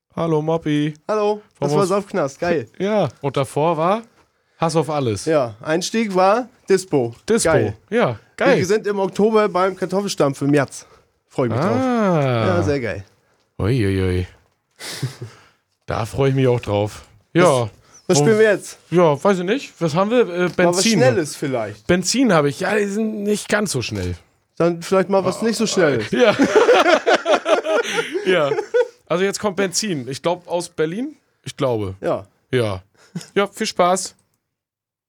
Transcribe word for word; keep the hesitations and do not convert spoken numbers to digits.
Hallo Moppi. Hallo, das war Saufknast, geil. Ja, und davor war Hass auf alles. Ja, Einstieg war Dispo. Dispo. Geil. Ja, geil. Wir sind im Oktober beim Kartoffelstampf im März. Freue ich mich ah. drauf. Ja, sehr geil. Uiuiui. Da freue ich mich auch drauf. Ja. Was, was spielen wir jetzt? Ja, weiß ich nicht. Was haben wir? Äh, Benzin. Mal was Schnelles vielleicht. Benzin habe ich. Ja, die sind nicht ganz so schnell. Dann vielleicht mal was nicht so Schnelles. Ja. Ja. Also jetzt kommt Benzin. Ich glaube aus Berlin. Ich glaube. Ja. Ja. Ja, viel Spaß.